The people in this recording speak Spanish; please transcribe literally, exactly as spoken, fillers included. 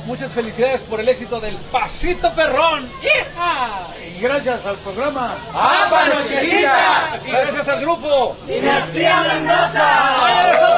muchas felicidades por el éxito del Pasito Perrón. ¡Hija! Y gracias al programa ¡Ah, Nochecita! Y gracias al grupo Dinastía Mendoza. ¡Vaya